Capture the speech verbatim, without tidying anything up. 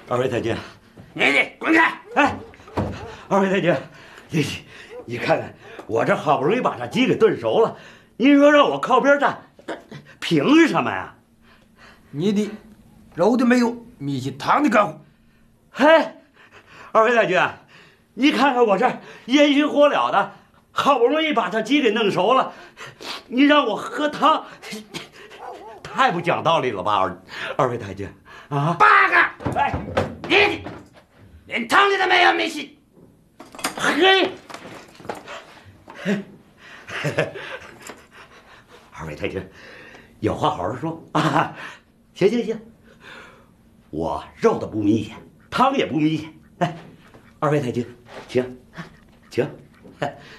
二位太君， 你你滚开！ 哎，二位太君，你你看看，我这好不容易把这鸡给炖熟了，您说让我靠边站，凭什么呀？ 你的肉的没有，米是汤的干乎。 嘿，二位太君，你看看我这烟熏火燎的，好不容易把这鸡给弄熟了，你让我喝汤，太不讲道理了吧？二二位太君啊！ 八个，哎，你连汤的都没有，米是。 嘿，嘿，二位太君，有话好好说啊！行行行，我肉的不明显，汤也不明显。哎，二位太君，请，请。